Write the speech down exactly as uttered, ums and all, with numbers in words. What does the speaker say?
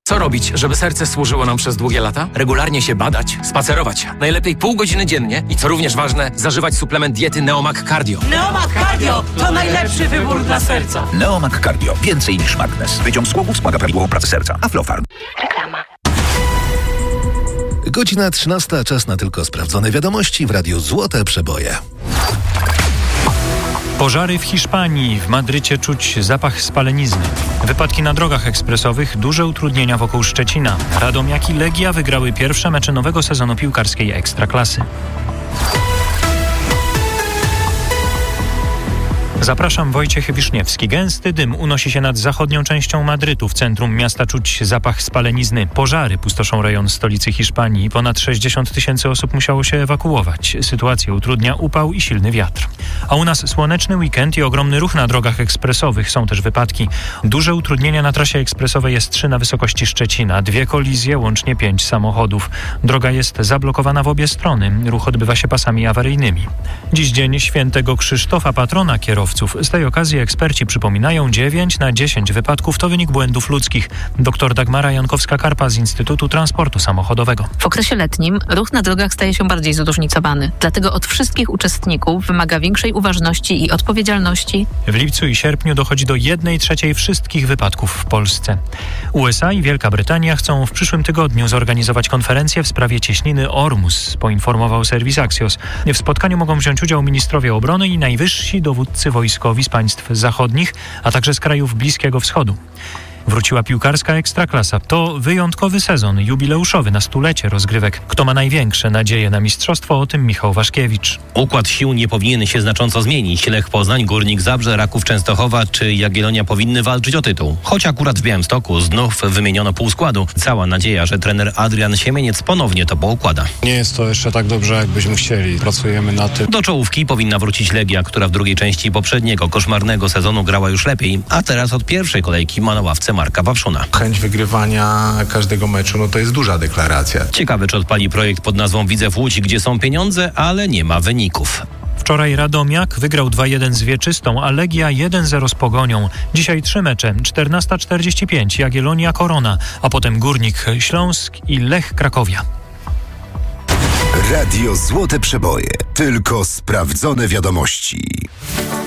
Co robić, żeby serce służyło nam przez długie lata? Regularnie się badać, spacerować. Najlepiej pół godziny dziennie i co również ważne, zażywać suplement diety Neomag Cardio. Neomag Cardio to najlepszy wybór dla serca. Neomag Cardio. Więcej niż magnes. Wyciąg z głowy wspomaga prawidłową pracę serca. Aflofarm. Reklama. Godzina trzynasta, czas na tylko sprawdzone wiadomości w Radiu Złote Przeboje. Pożary w Hiszpanii. W Madrycie czuć zapach spalenizny. Wypadki na drogach ekspresowych, duże utrudnienia wokół Szczecina. Radomiak i Legia wygrały pierwsze mecze nowego sezonu piłkarskiej Ekstraklasy. Zapraszam, Wojciech Wiszniewski. Gęsty dym unosi się nad zachodnią częścią Madrytu. W centrum miasta czuć zapach spalenizny. Pożary pustoszą rejon stolicy Hiszpanii. Ponad sześćdziesiąt tysięcy osób musiało się ewakuować. Sytuację utrudnia upał i silny wiatr. A u nas słoneczny weekend i ogromny ruch na drogach ekspresowych. Są też wypadki. Duże utrudnienia na trasie ekspresowej S trzy na wysokości Szczecina. Dwie kolizje, łącznie pięć samochodów. Droga jest zablokowana w obie strony. Ruch odbywa się pasami awaryjnymi. Dziś dzień świętego Krzysztofa, patrona kierowców. Z tej okazji eksperci przypominają, dziewięć na dziesięć wypadków to wynik błędów ludzkich. Doktor Dagmara Jankowska-Karpa z Instytutu Transportu Samochodowego. W okresie letnim ruch na drogach staje się bardziej zróżnicowany. Dlatego od wszystkich uczestników wymaga większej uważności i odpowiedzialności. W lipcu i sierpniu dochodzi do jednej trzeciej wszystkich wypadków w Polsce. U S A i Wielka Brytania chcą w przyszłym tygodniu zorganizować konferencję w sprawie cieśniny Ormus, poinformował serwis Axios. W spotkaniu mogą wziąć udział ministrowie obrony i najwyżsi dowódcy wojskowi z państw zachodnich, a także z krajów Bliskiego Wschodu. Wróciła piłkarska Ekstraklasa. To wyjątkowy sezon, jubileuszowy na stulecie rozgrywek. Kto ma największe nadzieje na mistrzostwo? O tym Michał Waszkiewicz. Układ sił nie powinien się znacząco zmienić. Lech Poznań, Górnik Zabrze, Raków Częstochowa czy Jagiellonia powinny walczyć o tytuł. Choć akurat w Białymstoku znów wymieniono pół składu. Cała nadzieja, że trener Adrian Siemieniec ponownie to poukłada. Nie jest to jeszcze tak dobrze, jakbyśmy chcieli. Pracujemy nad tym. Do czołówki powinna wrócić Legia, która w drugiej części poprzedniego koszmarnego sezonu grała już lepiej, a teraz od pierwszej kolejki ma na ławce Marka Wawszuna. Chęć wygrywania każdego meczu, no to jest duża deklaracja. Ciekawe, czy odpali projekt pod nazwą Widzew Łódź, gdzie są pieniądze, ale nie ma wyników. Wczoraj Radomiak wygrał dwa jeden z Wieczystą, a Legia jeden zero z Pogonią. Dzisiaj trzy mecze. czternasta czterdzieści pięć Jagiellonia Korona, a potem Górnik Śląsk i Lech Krakowia. Radio Złote Przeboje. Tylko sprawdzone wiadomości.